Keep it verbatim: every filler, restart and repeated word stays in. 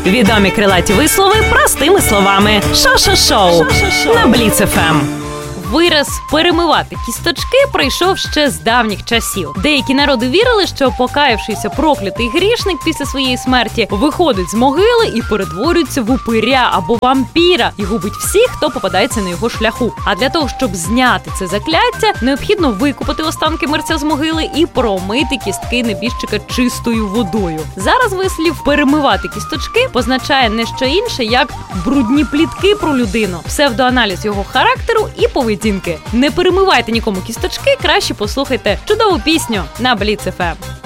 Відомі крилаті вислови простими словами. Шо-шо-шоу на Бліц еф ем. Вираз «перемивати кісточки» прийшов ще з давніх часів. Деякі народи вірили, що покаявшийся проклятий грішник після своєї смерті виходить з могили і перетворюється в упиря або вампіра і губить всіх, хто попадається на його шляху. А для того, щоб зняти це закляття, необхідно викопати останки мерця з могили і промити кістки небіжчика чистою водою. Зараз вислів «перемивати кісточки» позначає не що інше, як брудні плітки про людину, псевдоаналіз його характеру і поведінки. Не перемивайте нікому кісточки, краще послухайте чудову пісню на Бліц еф ем.